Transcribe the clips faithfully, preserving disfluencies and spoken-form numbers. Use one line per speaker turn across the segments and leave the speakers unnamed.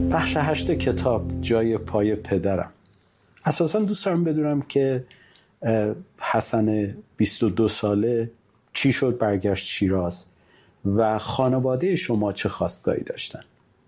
بخش هشت کتاب جای پای پدرم. اساساً دوست دارم بدونم که حسن بیست و دو ساله چی شد برگشت شیراز و خانواده شما چه خواستگاهی داشتن؟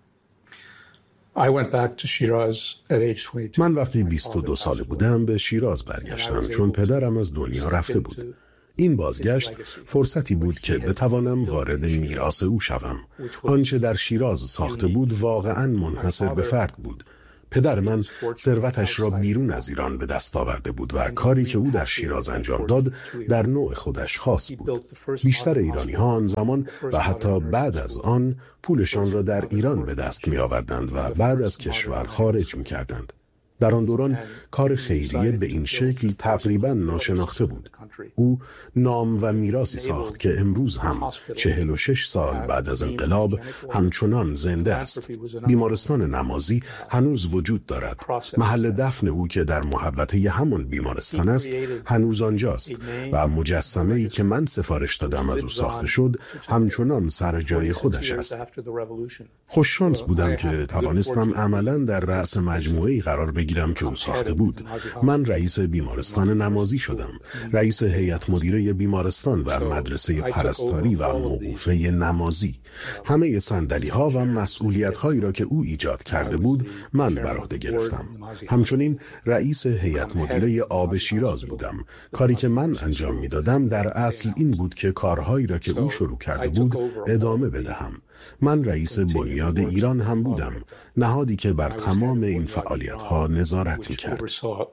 من وقتی بیست و دو ساله بودم به شیراز برگشتم چون پدرم از دنیا رفته بود. این بازگشت فرصتی بود که بتوانم وارد میراث او شوم. آنچه در شیراز ساخته بود واقعاً منحصر به فرد بود. پدر من ثروتش را بیرون از ایران به دست آورده بود و کاری که او در شیراز انجام داد در نوع خودش خاص بود. بیشتر ایرانی ها آن زمان و حتی بعد از آن پولشان را در ایران به دست می آوردند و بعد از کشور خارج می کردند. در آن دوران کار خیریه به این شکل تقریباً ناشناخته بود. او نام و میراثی ساخت که امروز هم چهل و شش سال بعد از انقلاب همچنان زنده است. بیمارستان نمازی هنوز وجود دارد. محل دفن او که در محوطه همان بیمارستان است هنوز آنجاست و مجسمه‌ای که من سفارش دادم از او ساخته شد همچنان سر جای خودش است. خوششانس بودم که توانستم عملاً در رأس مجموعه‌ای قرار بگیرم که او ساخته بود. من رئیس بیمارستان نمازی شدم، رئیس هیئت مدیره بیمارستان و مدرسه پرستاری و موقوفه نمازی. همه صندلی‌ها و مسئولیت‌هایی را که او ایجاد کرده بود من بر عهده گرفتم. همچنین رئیس هیئت مدیره آب شیراز بودم. کاری که من انجام می‌دادم در اصل این بود که کارهایی را که او شروع کرده بود ادامه بدهم. من رئیس بنیاد ایران هم بودم، نهادی که بر تمام این فعالیت‌ها نظارت می‌کرد.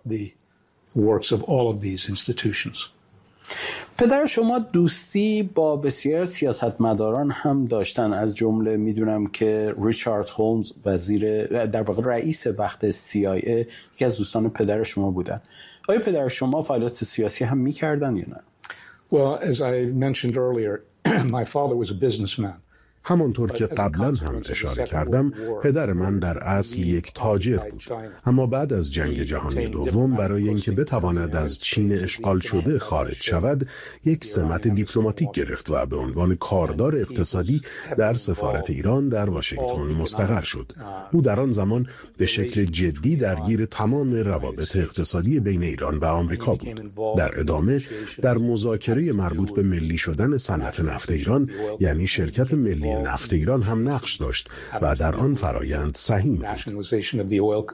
پدر شما دوستی با بسیار سیاستمداران هم داشتن، از جمله میدونم که ریچارد هولمز وزیر در واقع رئیس وقت سی آی ای یکی از دوستان پدر شما بودن. آیا پدر شما فعالیت سیاسی هم می‌کردن یا نه؟
Well, as I mentioned earlier, my father was a businessman.
همانطور که قبلا هم اشاره کردم پدر من در اصل یک تاجر بود، اما بعد از جنگ جهانی دوم برای اینکه بتواند از چین اشغال شده خارج شود یک سمت دیپلماتیک گرفت و به عنوان کاردار اقتصادی در سفارت ایران در واشنگتن مستقر شد. او در آن زمان به شکل جدی درگیر تمام روابط اقتصادی بین ایران و آمریکا بود. در ادامه در مذاکره مربوط به ملی شدن صنعت نفت ایران یعنی شرکت ملی نفت ایران هم نقش داشت و در آن فرایند سهیم بود.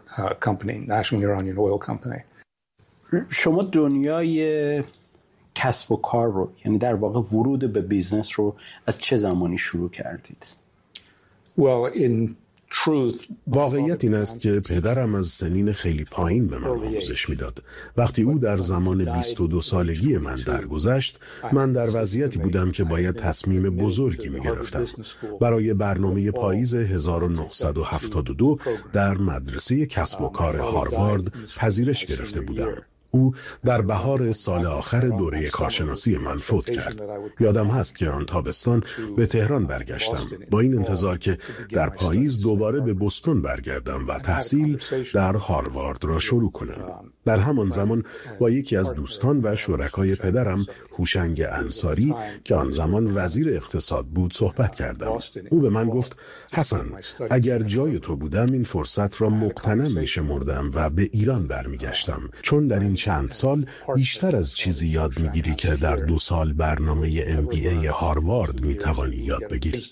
شما دنیای کسب و کار رو، یعنی در واقع ورود به بیزنس رو از چه زمانی شروع کردید؟
Well, in
واقعیت این است که پدرم از سنین خیلی پایین به من آموزش میداد. وقتی او در زمان بیست و دو سالگی من درگذشت، من در وضعیتی بودم که باید تصمیم بزرگی می گرفتم. برای برنامه پاییز هزار و نهصد و هفتاد و دو در مدرسه کسب و کار هاروارد پذیرش گرفته بودم. او در بهار سال آخر دوره کارشناسی من فوت کرد. یادم هست که آن تابستان به تهران برگشتم با این انتظار که در پاییز دوباره به بوستون برگردم و تحصیل در هاروارد را شروع کنم. در همان زمان با یکی از دوستان و شرکای پدرم هوشنگ انصاری که آن زمان وزیر اقتصاد بود صحبت کردم. او به من گفت حسن، اگر جای تو بودم این فرصت را مغتنم می‌شمردم و به ایران برمیگشتم، چون در این چند سال بیشتر از چیزی یاد میگیری که در دو سال برنامه ام بی ای هاروارد میتوانی یاد بگیری.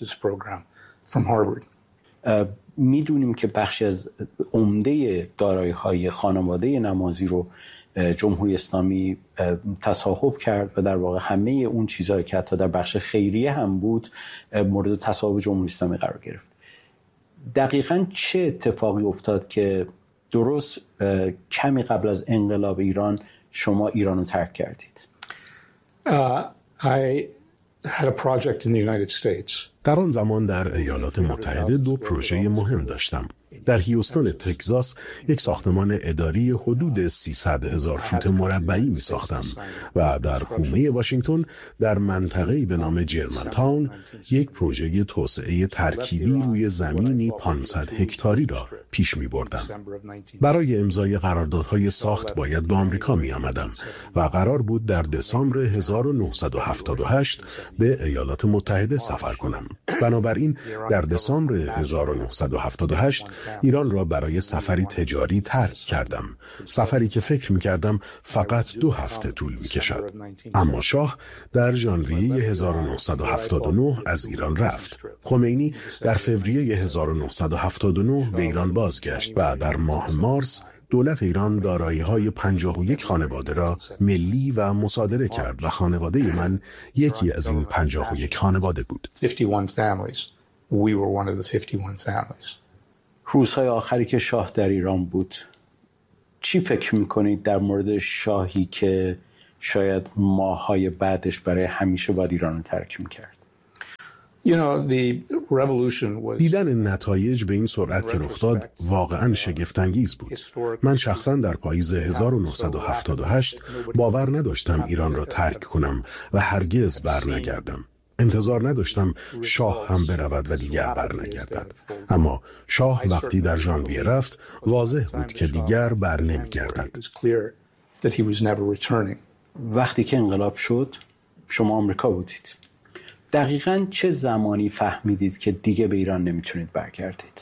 میدونیم که بخشی از عمده دارایی‌های خانواده نمازی رو جمهوری اسلامی تصاحب کرد و در واقع همه اون چیزهایی که حتی در بخش خیریه هم بود مورد تصاحب جمهوری اسلامی قرار گرفت. دقیقاً چه اتفاقی افتاد که درست کمی قبل از انقلاب ایران شما ایران رو ترک کردید؟
Uh, I had a project in the United States.
در آن زمان در ایالات متحده دو پروژه مهم داشتم. در هیوستون تگزاس یک ساختمان اداری حدود سیصد هزار فوت مربعی می ساختم و در حومه واشنگتن در منطقه‌ای به نام جرمن تاون یک پروژه توسعه ترکیبی روی زمینی پانصد هکتاری را پیش می بردم. برای امضای قراردادهای ساخت باید به آمریکا می آمدم و قرار بود در دسامبر هزار و نهصد و هفتاد و هشت به ایالات متحده سفر کنم. بنابراین در دسامبر هزار و نهصد و هفتاد و هشت ایران را برای سفری تجاری ترک کردم. سفری که فکر می‌کردم فقط دو هفته طول می‌کشد. اما شاه در ژانویه هزار و نهصد و هفتاد و نه از ایران رفت. خمینی در فوریه هزار و نهصد و هفتاد و نه به ایران بازگشت و در ماه مارس دولت ایران دارایی‌های پنجاه و یک خانواده را ملی و مصادره کرد و خانواده من یکی از این پنجاه و یک خانواده بود.
روزهای آخری که شاه در ایران بود، چی فکر می‌کنید در مورد شاهی که شاید ماه‌های بعدش برای همیشه باید ایران رو ترک می‌کرد؟
دیدن نتایج به این سرعت که رخ داد واقعاً شگفت‌انگیز بود. من شخصاً در پاییز هزار و نهصد و هفتاد و هشت باور نداشتم ایران را ترک کنم و هرگز برنگردم. انتظار نداشتم شاه هم برود و دیگر برنگردد. اما شاه وقتی در ژانویه رفت واضح بود که دیگر برنمیگردد.
وقتی که انقلاب شد شما آمریکا بودید. دقیقاً چه زمانی فهمیدید که دیگه به ایران نمیتونید برگردید؟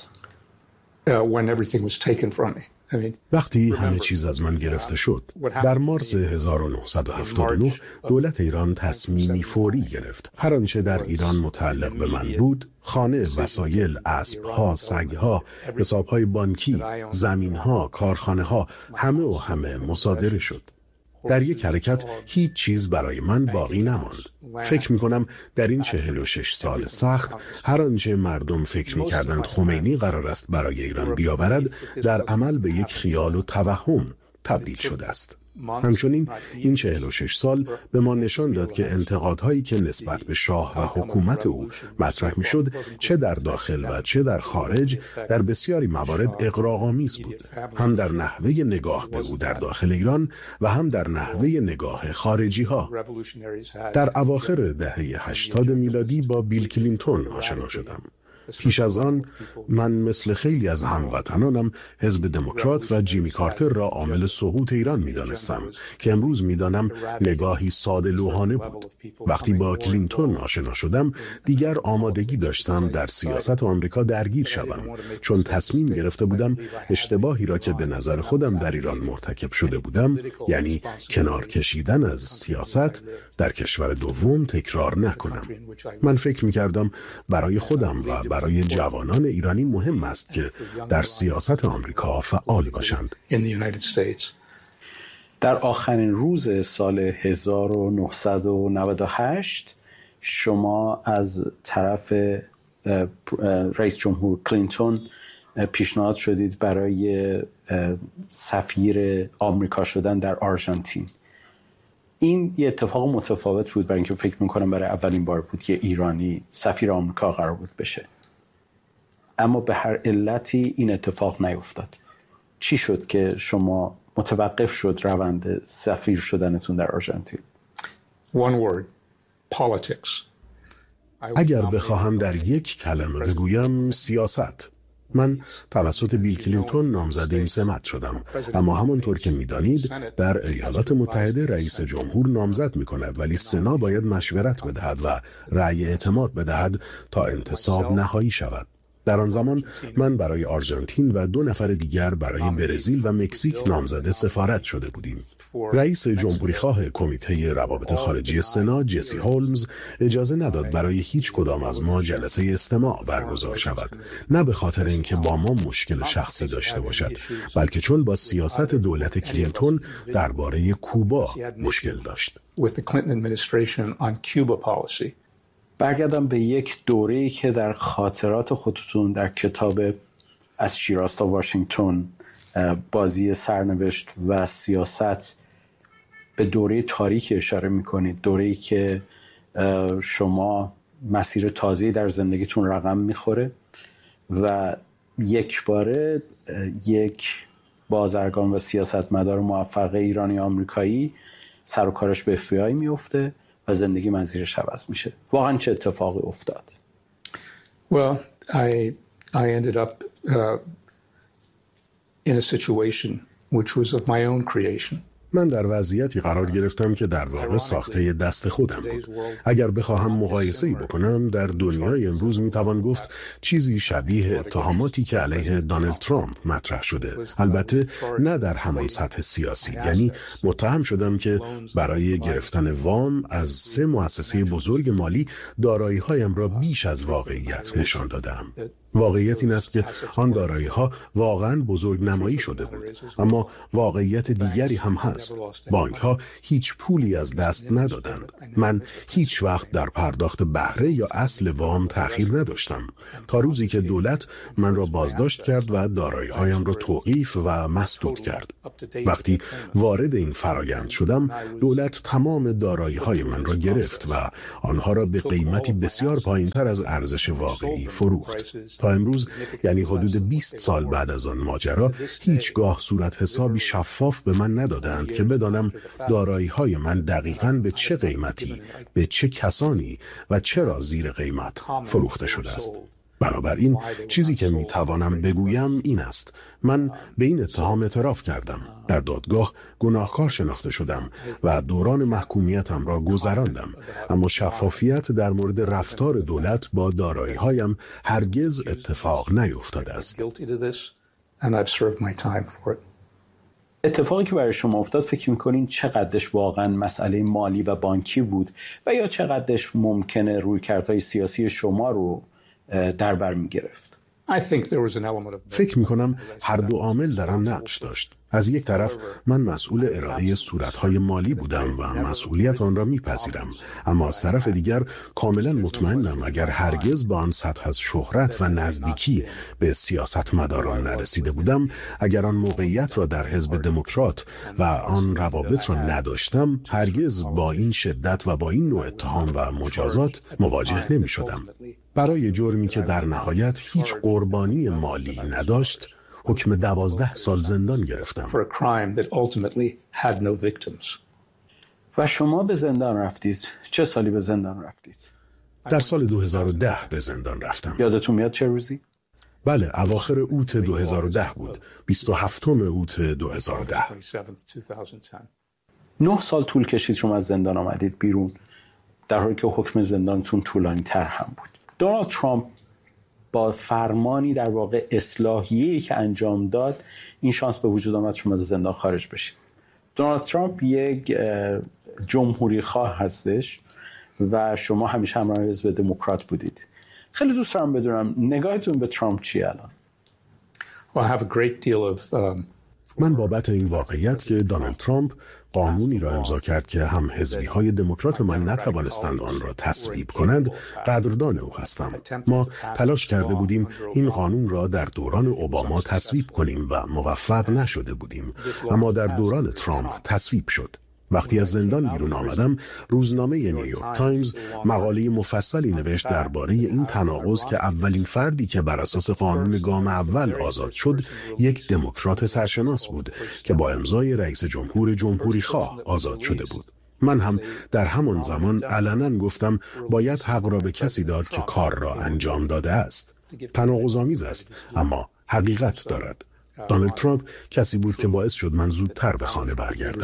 وقتی همه چیز از من گرفته شد، در مارس هزار و نهصد و هفتاد و نه دولت ایران تصمیمی فوری گرفت. هر آنچه در ایران متعلق به من بود، خانه، وسایل، اسب‌ها، سگ‌ها، حساب‌های بانکی، زمین‌ها، کارخانه‌ها، همه و همه مصادره شد. در یک حرکت هیچ چیز برای من باقی نماند. فکر می‌کنم در این چهل و شش سال سخت هر آنچه مردم فکر می‌کردند خمینی قرار است برای ایران بیاورد در عمل به یک خیال و توهم تبدیل شده است. همچنین این چهل و شش سال به ما نشان داد که انتقادهایی که نسبت به شاه و حکومت او مطرح می‌شد، چه در داخل و چه در خارج، در بسیاری موارد اغراق‌آمیز بود، هم در نحوه نگاه به او در داخل ایران و هم در نحوه نگاه خارجی‌ها. در اواخر دهه هشتاد میلادی با بیل کلینتون آشنا شدم. پیش از آن من مثل خیلی از هموطنانم حزب دموکرات و جیمی کارتر را عامل سقوط ایران می‌دانستم که امروز می‌دانم نگاهی ساده لوحانه بود. وقتی با کلینتون آشنا شدم دیگر آمادگی داشتم در سیاست آمریکا درگیر شدم، چون تصمیم گرفته بودم اشتباهی را که به نظر خودم در ایران مرتکب شده بودم، یعنی کنار کشیدن از سیاست، در کشور دوم تکرار نکنم. من فکر می‌کردم برای خودم و برای جوانان ایرانی مهم است که در سیاست آمریکا فعال باشند.
در آخرین روز سال هزار و نهصد و نود و هشت شما از طرف رئیس جمهور کلینتون پیشنهاد شدید برای سفیر آمریکا شدن در آرژانتین. این یه اتفاق متفاوت بود، برای اینکه فکر میکنم برای اولین بار بود که ایرانی سفیر آمریکا قرار بود بشه. اما به هر علتی این اتفاق نیفتاد. چی شد که شما متوقف شد روند سفیر شدنتون در آرژانتین؟
One word, politics.
اگر بخواهم در یک کلمه بگویم، سیاست. من توسط بیل کلینتون نامزد این سمت شدم، اما همانطور که می‌دانید در ایالات متحده رئیس جمهور نامزد می‌کند، ولی سنا باید مشورت بدهد و رأی اعتماد بدهد تا انتصاب نهایی شود. در آن زمان من برای آرژانتین و دو نفر دیگر برای برزیل و مکزیک نامزد سفارت شده بودیم. رئیس جمهوری خواه کمیته روابط خارجی سنا جسی هولمز اجازه نداد برای هیچ کدام از ما جلسه استماع برگزار شود، نه به خاطر اینکه با ما مشکل شخصی داشته باشد، بلکه چون با سیاست دولت کلینتون درباره کوبا مشکل داشت.
برگردم به یک دوره‌ای که در خاطرات خودتون در کتاب از شیراز تا واشنگتن، بازی سرنوشت و سیاست، به دوره تاریک اشاره میکنید، دوره‌ای که شما مسیر تازه‌ای در زندگیتون رقم میخوره و یک باره یک بازرگان و سیاستمدار موفق ایرانی آمریکایی سر و کارش به اف بی آی میفته و زندگی منظیرش عوض میشه. واقعا چه اتفاقی افتاد؟
Well, I I ended up uh, in a situation which was of my own creation.
من در وضعیتی قرار گرفتم که در واقع ساخته دست خودم بود. اگر بخواهم مقایسه‌ای بکنم، در دنیای امروز میتوان گفت چیزی شبیه اتهاماتی که علیه دونالد ترامپ مطرح شده. البته نه در همان سطح سیاسی، یعنی متهم شدم که برای گرفتن وام از سه مؤسسه بزرگ مالی دارایی‌هایم را بیش از واقعیت نشان دادم. واقعیت این است که آن دارایی‌ها واقعاً بزرگ نمایی شده بود، اما واقعیت دیگری هم هست. بانک‌ها هیچ پولی از دست ندادند. من هیچ وقت در پرداخت بهره یا اصل وام تأخیر نداشتم تا روزی که دولت من را بازداشت کرد و دارایی‌هایم را توقیف و مسدود کرد. وقتی وارد این فرآیند شدم، دولت تمام دارایی‌های من را گرفت و آنها را به قیمتی بسیار پایین‌تر از ارزش واقعی فروخت. تا امروز، یعنی حدود بیست سال بعد از آن ماجرا، هیچگاه صورت حسابی شفاف به من ندادند که بدانم دارایی‌های من دقیقاً به چه قیمتی، به چه کسانی و چرا زیر قیمت فروخته شده است. بنابراین چیزی که می توانم بگویم این است: من به این اتهام اعتراف کردم، در دادگاه گناهکار شناخته شدم و دوران محکومیتم را گذراندم، اما شفافیت در مورد رفتار دولت با دارایی‌هایم هرگز اتفاق نیفتاده است.
اتفاقی که برای شما افتاد فکر می‌کنین چقدرش واقعاً مسئله مالی و بانکی بود و یا چقدرش ممکنه رویکردهای سیاسی شما رو در بر می‌گرفت؟
فکر می‌کنم هر دو عامل در آن نقش داشت. از یک طرف من مسئول ارائه صورت‌های مالی بودم و مسئولیت آن را می‌پذیرم، اما از طرف دیگر کاملا مطمئنم اگر هرگز به آن سطح از شهرت و نزدیکی به سیاستمداران نرسیده بودم، اگر آن موقعیت را در حزب دموکرات و آن روابط را نداشتم، هرگز با این شدت و با این نوع اتهام و مجازات مواجه نمی‌شدم. برای جرمی که در نهایت هیچ قربانی مالی نداشت، حکم دوازده سال زندان گرفتم.
و شما به زندان رفتید. چه سالی به زندان رفتید؟
در سال دو هزار و ده به زندان رفتم.
یادتون میاد چه روزی؟
بله، اواخر اوت دو هزار و ده بود. بیست و هفتم اوت دو هزار و ده.
نه سال طول کشید شما از زندان آمدید بیرون، در حالی که حکم زندانتون طولانی تر هم بود. دونالد ترامپ با فرمانی در واقع اصلاحیه‌ای که انجام داد این شانس به وجود آمد شما از زندان خارج بشید. دونالد ترامپ یک جمهوری خواه هستش و شما همیشه همراه حزب دموکرات بودید. خیلی دوست دارم بدونم نگاهتون به ترامپ چیه الان؟
من بابت این واقعیت که دونالد ترامپ قانونی را امضا کرد که هم حزبی‌های دموکرات من نتوانستند آن را تصویب کنند، قدردان او هستم. ما تلاش کرده بودیم این قانون را در دوران اوباما تصویب کنیم و موفق نشده بودیم، اما در دوران ترامپ تصویب شد. وقتی از زندان بیرون آمدم، روزنامه نیویورک تایمز مقاله مفصلی نوشت درباره این تناقض که اولین فردی که بر اساس قانون گام اول آزاد شد، یک دموکرات سرشناس بود که با امضای رئیس جمهور جمهوری خواه آزاد شده بود. من هم در همان زمان علنا گفتم باید حق را به کسی داد که کار را انجام داده است. تناقض‌آمیز است، اما حقیقت دارد. دونالد ترامپ کسی بود که باعث شد من زودتر به خانه برگردم.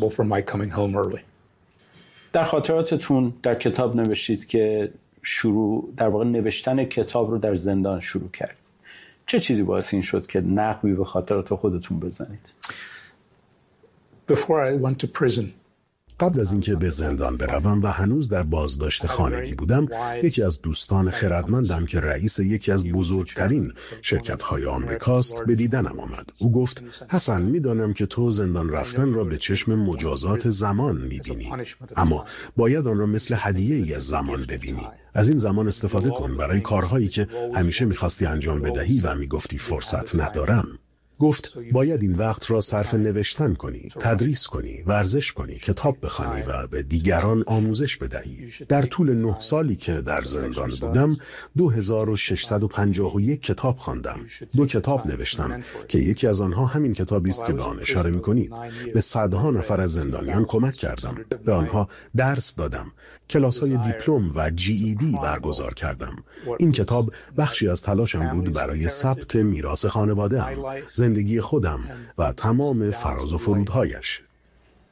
در خاطراتتون در کتاب نوشتید که شروع در واقع نوشتن کتاب رو در زندان شروع کرد. چه چیزی باعث این شد که نقبی به خاطرات خودتون بزنید؟
Before I went to prison,
قبل از اینکه به زندان بروم و هنوز در بازداشت خانگی بودم، یکی از دوستان خردمندم که رئیس یکی از بزرگترین شرکت‌های آمریکاست به دیدنم آمد. او گفت: حسن، می‌دانم که تو زندان رفتن را به چشم مجازات زمان می‌بینی، اما باید آن را مثل هدیه‌ای از زمان ببینی. از این زمان استفاده کن برای کارهایی که همیشه می‌خواستی انجام بدهی و می‌گفتی فرصت ندارم. گفت باید این وقت را صرف نوشتن کنی، تدریس کنی، ورزش کنی، کتاب بخوانی و به دیگران آموزش بدهی. در طول نه سالی که در زندان بودم، دو هزار و ششصد و پنجاه و یک کتاب خواندم. دو کتاب نوشتم که یکی از آنها همین کتابی است که به آن اشاره می‌کنید. به صدها نفر از زندانیان کمک کردم. به آنها درس دادم. کلاس‌های دیپلم و جی ای دی برگزار کردم. این کتاب بخشی از تلاشم بود برای ثبت میراث خانواده‌ام، زندگی خودم و تمام فراز و فرودهایش.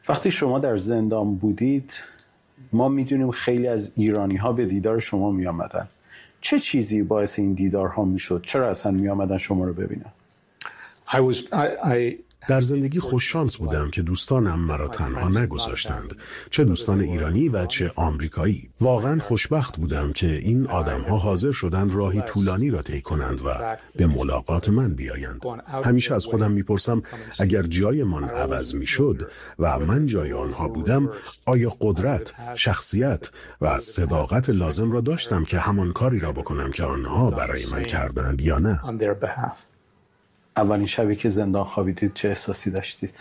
وقتی شما در زندان بودید ما میدونیم خیلی از ایرانی ها به دیدار شما می آمدن. چه چیزی باعث این دیدارها می شد؟ چرا اصلا می آمدن شما رو ببینن؟
I was, I, I...
در زندگی خوششانس بودم که دوستانم مرا تنها نگذاشتند، چه دوستان ایرانی و چه آمریکایی. واقعا خوشبخت بودم که این آدم‌ها حاضر شدند راهی طولانی را طی کنند و به ملاقات من بیایند. همیشه از خودم میپرسم اگر جای من عوض میشد و من جای آنها بودم، آیا قدرت، شخصیت و صداقت لازم را داشتم که همان کاری را بکنم که آنها برای من کردند یا نه؟
اولین شبی که زندان خوابیدید چه احساسی داشتید؟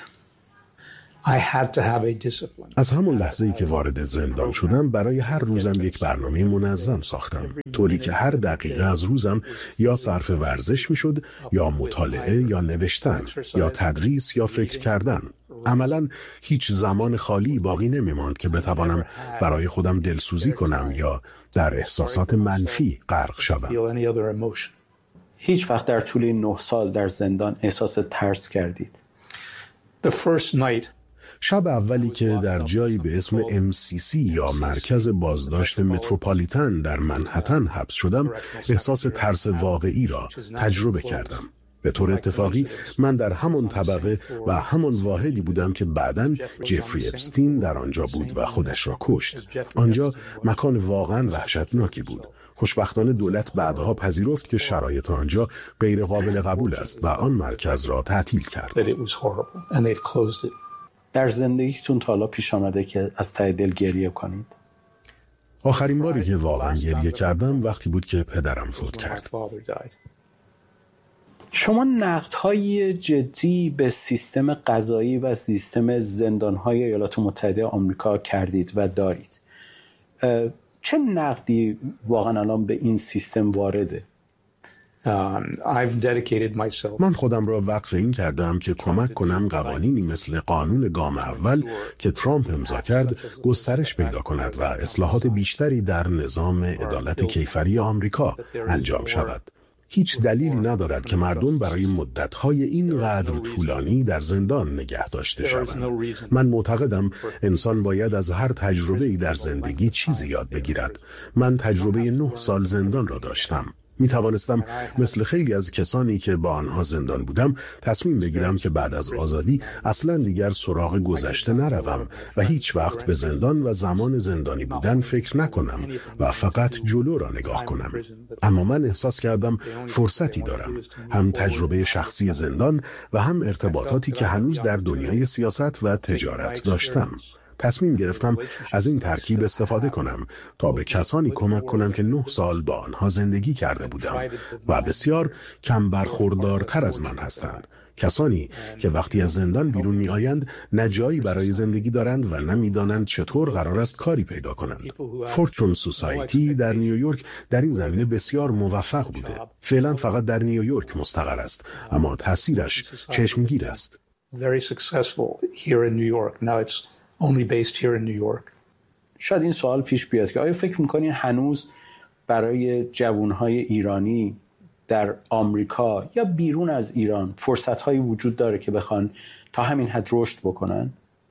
از همون لحظه‌ای که وارد زندان شدم برای هر روزم یک برنامه منظم ساختم، طوری که هر دقیقه از روزم یا صرف ورزش میشد یا مطالعه یا نوشتن یا تدریس یا فکر کردن. عملاً هیچ زمان خالی باقی نمی‌ماند که بتوانم برای خودم دلسوزی کنم یا در احساسات منفی غرق شوم.
هیچ وقت در طول این نه سال در زندان احساس ترس کردید؟
The first night
شب اولی که در جایی به اسم ام سی سی یا مرکز بازداشت متروپولیتن در منهتن حبس شدم، احساس ترس واقعی را تجربه کردم. به طور اتفاقی من در همان طبقه و همان واحدی بودم که بعداً جفری اپستین در آنجا بود و خودش را کشت. آنجا مکان واقعاً وحشتناکی بود. خوشبختانه دولت بعدها پذیرفت که شرایط آنجا غیر قابل قبول است و آن مرکز را تعطیل کرد.
در زندگیتون تا حالا پیش آمده که از ته دل گریه کنید؟
آخرین باری که واقعا گریه کردم وقتی بود که پدرم فوت کرد.
شما نقدهای جدی به سیستم قضایی و سیستم زندانهای ایالات متحده آمریکا کردید و دارید. چه نقدی واقعا الان به این سیستم وارده؟
من خودم را وقف این کردم که کمک کنم قوانینی مثل قانون گام اول که ترامپ امضا کرد گسترش پیدا کند و اصلاحات بیشتری در نظام عدالت کیفری آمریکا انجام شود. هیچ دلیلی ندارد که مردم برای مدت‌های اینقدر طولانی در زندان نگه داشته شوند. من معتقدم انسان باید از هر تجربه‌ای در زندگی چیزی یاد بگیرد. من تجربه نه سال زندان را داشتم. می توانستم مثل خیلی از کسانی که با آنها زندان بودم تصمیم بگیرم که بعد از آزادی اصلا دیگر سراغ گذشته نروم و هیچ وقت به زندان و زمان زندانی بودن فکر نکنم و فقط جلو را نگاه کنم. اما من احساس کردم فرصتی دارم، هم تجربه شخصی زندان و هم ارتباطاتی که هنوز در دنیای سیاست و تجارت داشتم. تصمیم گرفتم از این ترکیب استفاده کنم تا به کسانی کمک کنم که نه سال با آنها زندگی کرده بودم و بسیار کم برخوردارتر از من هستند. کسانی که وقتی از زندان بیرون می آیند نه جایی برای زندگی دارند و نمیدانند چطور قرار است کاری پیدا کنند. فورچون سوسایتی در نیویورک در این زمینه بسیار موفق بوده. فعلا فقط در نیویورک مستقر است، اما تاثیرش چشمگیر است.
Only based here in New York.
شاید این سوال پیش بیاد که آیا فکر میکنین هنوز برای جوانهای ایرانی در آمریکا یا بیرون از ایران فرصت‌هایی وجود داره که بخوان تا همین حد رشد بکنن؟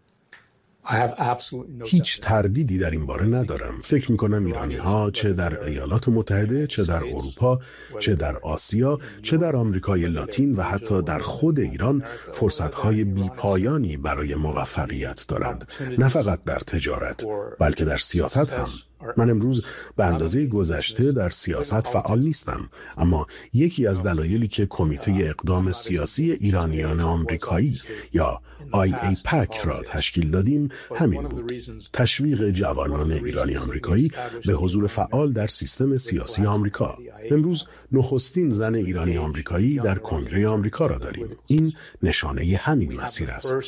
هیچ تردیدی در این باره ندارم. فکر میکنم ایرانی ها چه در ایالات متحده، چه در اروپا، چه در آسیا، چه در آمریکای لاتین و حتی در خود ایران فرصتهای بیپایانی برای موفقیت دارند. نه فقط در تجارت، بلکه در سیاست هم. من امروز به اندازه گذشته در سیاست فعال نیستم، اما یکی از دلایلی که کمیته اقدام سیاسی ایرانیان آمریکایی یا آی ای پک را تشکیل دادیم همین بود: تشویق جوانان ایرانی آمریکایی به حضور فعال در سیستم سیاسی آمریکا. امروز نخستین زن ایرانی آمریکایی در کنگره آمریکا را داریم. این نشانه همین مسیر است.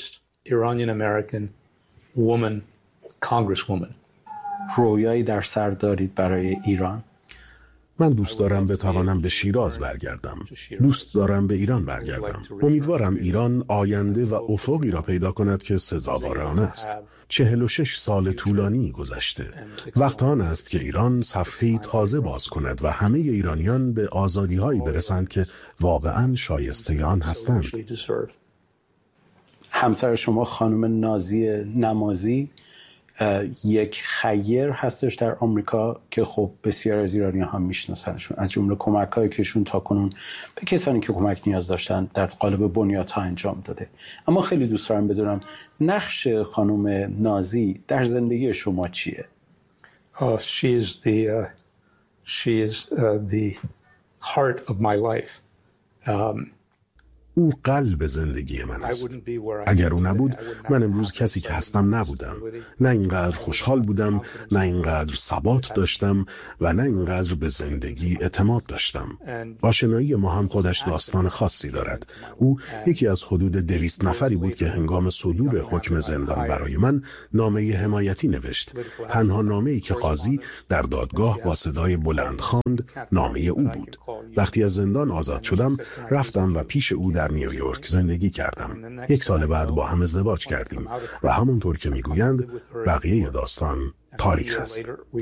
رویایی در سر دارید برای ایران؟
من دوست دارم بتوانم به شیراز برگردم. دوست دارم به ایران برگردم. امیدوارم ایران آینده و افقی را پیدا کند که سزاوار آن است. چهل و شش سال طولانی گذشته. وقت آن است که ایران صفحه‌ای تازه باز کند و همه ایرانیان به آزادی‌هایی برسند که واقعاً شایسته آن هستند.
همسر شما خانم نازی نمازی یک خیر هستش در آمریکا که خب بسیار از ایرانی هم میشناسنشون، از جمله کمک هایی که ایشون تا کنون به کسانی که کمک نیاز داشتن در قالب بنیادها انجام داده. اما خیلی دوست دارم بدونم نقش خانم نازی در زندگی شما چیه؟
Uh, she is the uh, she is uh, the heart of my life. Um,
او قلب زندگی من است. اگر او نبود من امروز کسی که هستم نبودم. نه اینقدر خوشحال بودم، نه اینقدر ثبات داشتم و نه اینقدر به زندگی اعتماد داشتم. آشنایی ما هم خودش داستان خاصی دارد. او یکی از حدود دویست نفری بود که هنگام صدور حکم زندان برای من نامه حمایتی نوشت. تنها نامه‌ای که قاضی در دادگاه با صدای بلند خواند نامه او بود. وقتی از زندان آزاد شدم رفتم و پیش او در نیویورک زندگی کردم. یک سال بعد با هم ازدواج کردیم و همونطور که میگویند بقیه داستان تاریخ است.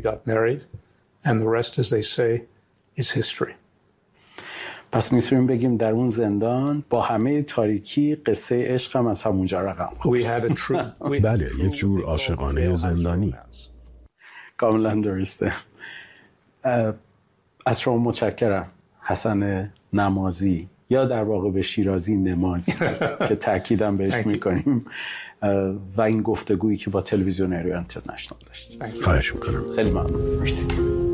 پس میتونیم بگیم در اون زندان با همه تاریکی قصه عشق هم از همونجا رقم خورد.
بله، یک جور عاشقانه زندانی.
کاملا درسته. از شما متشکرم حسن نمازی، یا در واقع به شیرازی نمازی که تأکیدم بهش میکنیم، و این گفتگویی که با تلویزیون ایران اینترنشنال داشتید.
خواهش میکنم.
خیلی ممنون. مرسی.